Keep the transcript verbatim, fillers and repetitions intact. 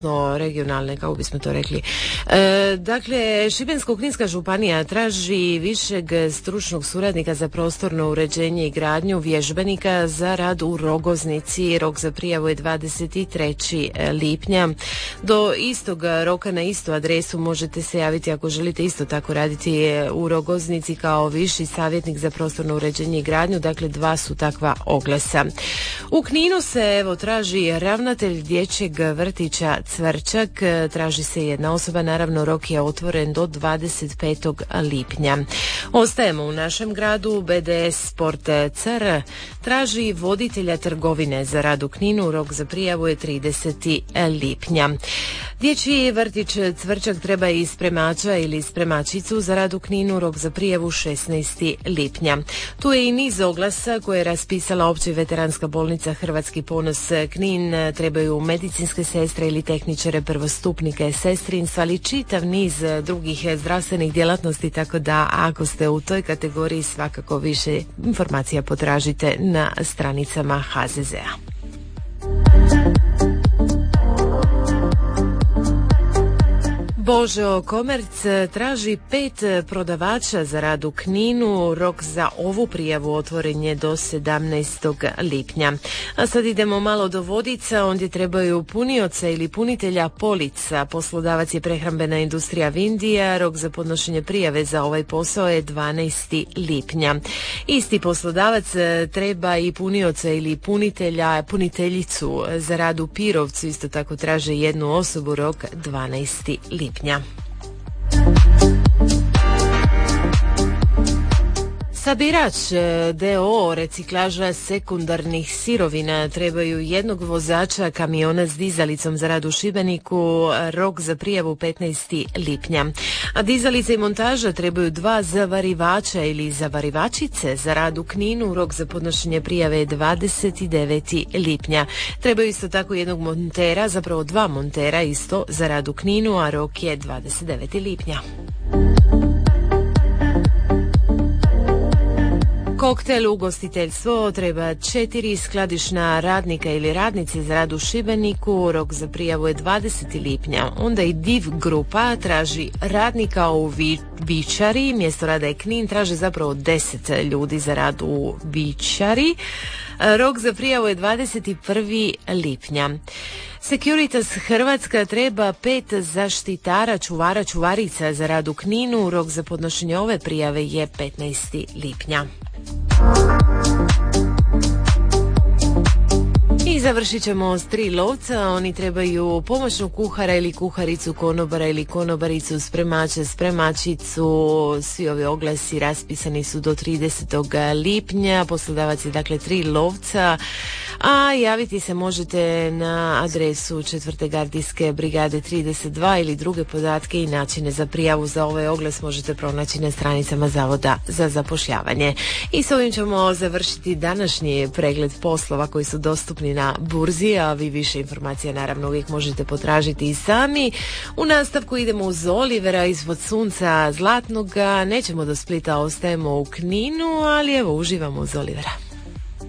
regionalne, kako bismo to rekli. E, dakle, Šibensko-kninska županija traži višeg stručnog suradnika za prostorno uređenje i gradnju, vježbenika za rad u Rogoznici. Rok za prijavu je dvadeset trećeg lipnja. Do istog roka na istu adresu možete se javiti ako želite isto tako raditi u Rogoznici kao viši savjetnik za prostorno uređenje i gradnju. Dakle, dva su takva oglasa. U Kninu se evo traži ravnatelj dječjeg vrtića Cvrčak, traži se jedna osoba, naravno rok je otvoren do dvadeset petog lipnja. Ostajemo u našem gradu, B D S Sport Car traži voditelja trgovine za rad u Kninu, rok za prijavu je tridesetog lipnja. Dječji vrtić Cvrčak treba i spremača ili spremačicu za rad u Kninu, rok za prijavu šesnaestog lipnja. Tu je i niz oglasa koje je raspisala Opća i veteranska bolnica Hrvatski ponos Knin, trebaju medicinske sestre ili tehničare prvostupnike sestrinstva, ali čitav niz drugih zdravstvenih djelatnosti, tako da ako ste u toj kategoriji svakako više informacija potražite na stranicama H Z Z-a. Božo Komerc traži pet prodavača za rad u Kninu, rok za ovu prijavu otvoren je do sedamnaestog lipnja. A sad idemo malo do Vodica, ondje trebaju punioca ili punitelja polica. Poslodavac je prehrambena industrija Vindija, rok za podnošenje prijave za ovaj posao je dvanaestog lipnja. Isti poslodavac treba i punioca ili punitelja, puniteljicu za rad u Pirovcu, isto tako traže jednu osobu, rok dvanaestog lipnja. Sabirač D O O reciklaža sekundarnih sirovina trebaju jednog vozača kamiona s dizalicom za rad u Šibeniku, rok za prijavu petnaestog lipnja. A dizalice i montaža trebaju dva zavarivača ili zavarivačice za rad u Kninu, rok za podnošenje prijave je dvadeset devetog lipnja. Trebaju isto tako jednog montera, zapravo dva montera isto za rad u Kninu, a rok je dvadeset devetog lipnja. Koktel ugostiteljstvo treba četiri skladišna radnika ili radnice za rad u Šibeniku, rok za prijavu je dvadesetog lipnja. Onda i Div grupa traži radnika u vi, Vičari, mjesto rada je Knin, traže zapravo deset ljudi za rad u Vičari. Rok za prijavu je dvadeset prvog lipnja. Securitas Hrvatska treba pet zaštitara, čuvara, čuvarica za rad u Kninu, rok za podnošenje ove prijave je petnaestog lipnja. I završit ćemo s tri lovca. Oni trebaju pomoćnog kuhara ili kuharicu, konobara ili konobaricu, spremača, spremačicu. Svi ovi oglasi raspisani su do tridesetog lipnja. Poslodavac je dakle tri lovca, a javiti se možete na adresu četvrte gardijske brigade trideset dva ili druge podatke i načine za prijavu za ovaj oglas možete pronaći na stranicama Zavoda za zapošljavanje. I s ovim ćemo završiti današnji pregled poslova koji su dostupni na burzi, a vi više informacija naravno uvijek možete potražiti i sami. U nastavku idemo uz Olivera ispod sunca zlatnoga, nećemo do Splita, ostajemo u Kninu, ali evo uživamo uz Olivera.